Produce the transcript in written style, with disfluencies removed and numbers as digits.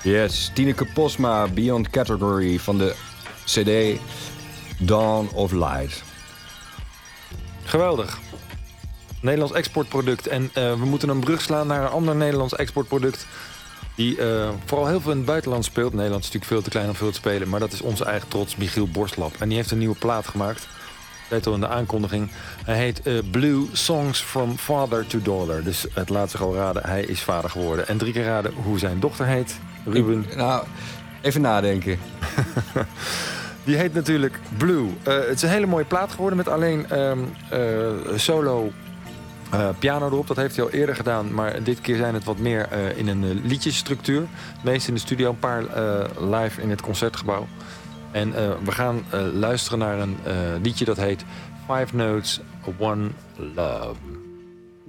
Yes, Tineke Posma, Beyond Category van de CD Dawn of Light. Geweldig. Nederlands exportproduct. En we moeten een brug slaan naar een ander Nederlands exportproduct... die vooral heel veel in het buitenland speelt. Nederland is natuurlijk veel te klein om veel te spelen... maar dat is onze eigen trots, Michiel Borstlap. En die heeft een nieuwe plaat gemaakt. Weet al in de aankondiging. Hij heet Blue Songs from Father to Daughter. Dus het laat zich al raden, hij is vader geworden. En 3 keer raden hoe zijn dochter heet. Ruben. Even nadenken. Die heet natuurlijk Blue. Het is een hele mooie plaat geworden met alleen solo piano erop. Dat heeft hij al eerder gedaan, maar dit keer zijn het wat meer in een liedjesstructuur. Meest in de studio, een paar live in het concertgebouw. En we gaan luisteren naar een liedje dat heet Five Notes, One Love.